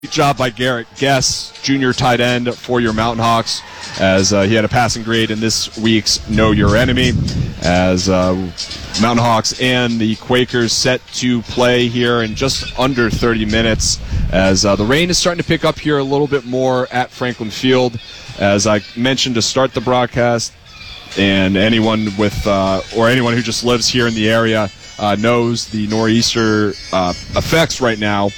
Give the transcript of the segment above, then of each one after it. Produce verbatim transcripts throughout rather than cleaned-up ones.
Good job by Garrett Guess, junior tight end for your Mountain Hawks, as uh, he had a passing grade in this week's Know Your Enemy, as uh, Mountain Hawks and the Quakers set to play here in just under thirty minutes, as uh, the rain is starting to pick up here a little bit more at Franklin Field, as I mentioned to start the broadcast, and anyone with uh, or anyone who just lives here in the area uh, knows the nor'easter uh, effects right now.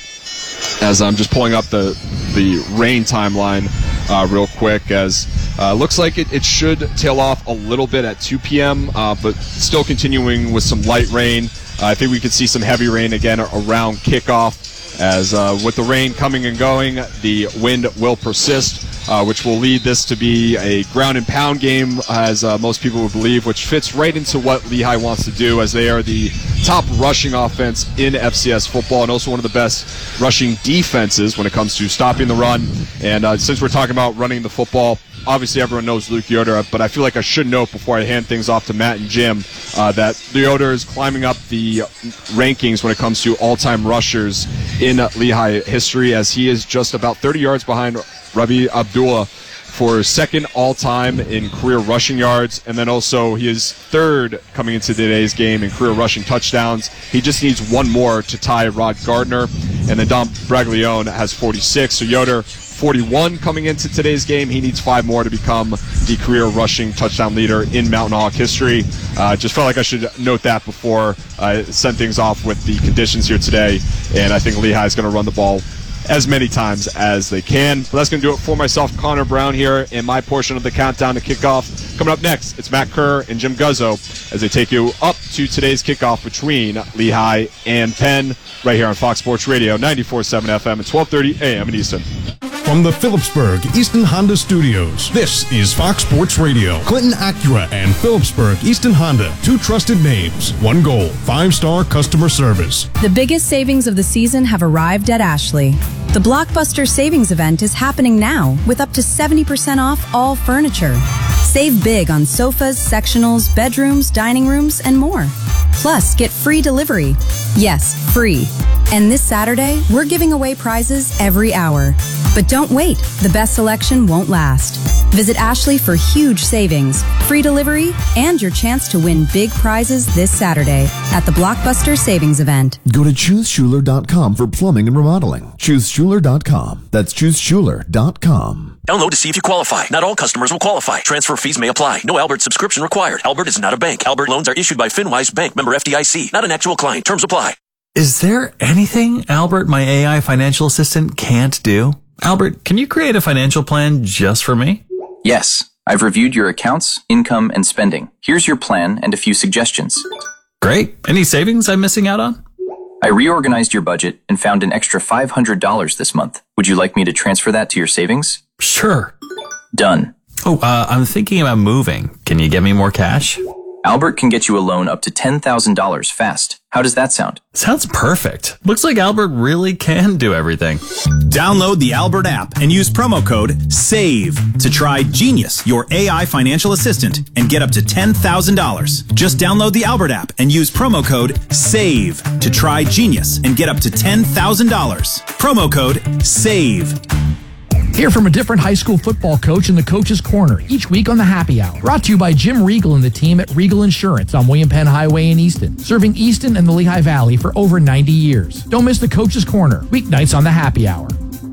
As I'm just pulling up the the rain timeline uh, real quick, as uh, looks like it, it should tail off a little bit at two p.m., uh, but still continuing with some light rain. Uh, I think we could see some heavy rain again around kickoff, as uh, with the rain coming and going, the wind will persist, uh, which will lead this to be a ground and pound game, as uh, most people would believe, which fits right into what Lehigh wants to do, as they are the top rushing offense in F C S football and also one of the best rushing defenses when it comes to stopping the run. And uh, since we're talking about running the football, obviously everyone knows Luke Yoder, but I feel like I should note before I hand things off to Matt and Jim uh, that Yoder is climbing up the rankings when it comes to all-time rushers in Lehigh history, as he is just about thirty yards behind Rabi Abdullah for second all-time in career rushing yards, and then also he is third coming into today's game in career rushing touchdowns. He just needs one more to tie Rod Gardner, and then Dom Braglione has forty-six, so Yoder forty-one coming into today's game. He needs five more to become the career rushing touchdown leader in Mountain Hawk history. Uh, just felt like I should note that before I send things off with the conditions here today, and I think Lehigh is going to run the ball as many times as they can. But that's going to do it for myself, Connor Brown, here in my portion of the countdown to kickoff. Coming up next, it's Matt Kerr and Jim Guzzo as they take you up to today's kickoff between Lehigh and Penn, right here on Fox Sports Radio, ninety-four point seven F M at twelve thirty A M in Easton. From the Phillipsburg Easton Honda Studios, this is Fox Sports Radio. Clinton Acura and Phillipsburg Easton Honda, two trusted names, one goal, five-star customer service. The biggest savings of the season have arrived at Ashley. The Blockbuster Savings Event is happening now with up to seventy percent off all furniture. Save big on sofas, sectionals, bedrooms, dining rooms, and more. Plus, get free delivery. Yes, free. And this Saturday, we're giving away prizes every hour. But don't wait, the best selection won't last. Visit Ashley for huge savings, free delivery, and your chance to win big prizes this Saturday at the Blockbuster Savings Event. Go to choose schuler dot com for plumbing and remodeling. choose schuler dot com. That's choose schuler dot com. Download to see if you qualify. Not all customers will qualify. Transfer fees may apply. No Albert subscription required. Albert is not a bank. Albert loans are issued by FinWise Bank, member F D I C. Not an actual client. Terms apply. Is there anything Albert, my A I financial assistant, can't do? Albert, can you create a financial plan just for me? Yes. I've reviewed your accounts, income, and spending. Here's your plan and a few suggestions. Great. Any savings I'm missing out on? I reorganized your budget and found an extra five hundred dollars this month. Would you like me to transfer that to your savings? Sure. Done. Oh, uh, I'm thinking about moving. Can you get me more cash? Albert can get you a loan up to ten thousand dollars fast. How does that sound? Sounds perfect. Looks like Albert really can do everything. Download the Albert app and use promo code SAVE to try Genius, your A I financial assistant, and get up to ten thousand dollars. Just download the Albert app and use promo code SAVE to try Genius and get up to ten thousand dollars. Promo code SAVE. Hear from a different high school football coach in the Coach's Corner each week on the Happy Hour. Brought to you by Jim Regal and the team at Regal Insurance on William Penn Highway in Easton, serving Easton and the Lehigh Valley for over ninety years. Don't miss the Coach's Corner, weeknights on the Happy Hour.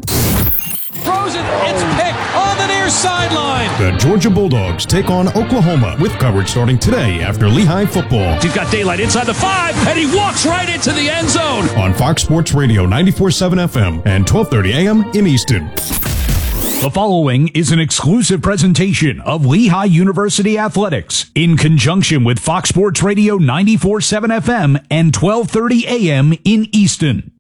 Frozen, it's picked on the near sideline. The Georgia Bulldogs take on Oklahoma with coverage starting today after Lehigh football. He's got daylight inside the five, and he walks right into the end zone. On Fox Sports Radio ninety-four point seven F M and twelve thirty A M in Easton. The following is an exclusive presentation of Lehigh University Athletics in conjunction with Fox Sports Radio ninety-four point seven F M and twelve thirty A M in Easton.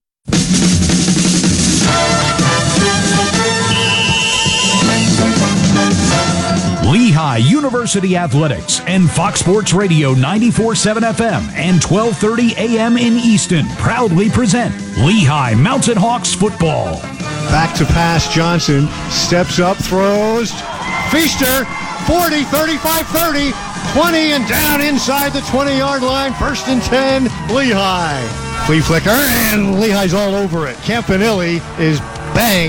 Lehigh University Athletics and Fox Sports Radio ninety-four point seven F M and twelve thirty A M in Easton proudly present Lehigh Mountain Hawks football. Back to pass, Johnson steps up, throws, Feaster, forty, thirty-five, thirty, twenty, and down inside the twenty-yard line, first and ten, Lehigh. Flea flicker, and Lehigh's all over it. Campanelli is Bang!